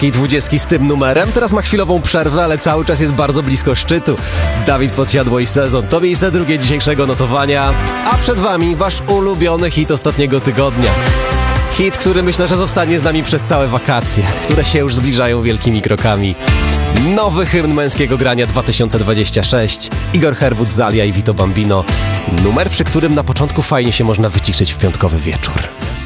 polskiej 20 z tym numerem. Teraz ma chwilową przerwę, ale cały czas jest bardzo blisko szczytu. Dawid Podsiadło i Sezon to miejsce drugie dzisiejszego notowania, a przed wami wasz ulubiony hit ostatniego tygodnia. Hit, który myślę, że zostanie z nami przez całe wakacje, które się już zbliżają wielkimi krokami. Nowy hymn męskiego grania 2026. Igor Herbut, Zalia i Vito Bambino. Numer, przy którym na początku fajnie się można wyciszyć w piątkowy wieczór.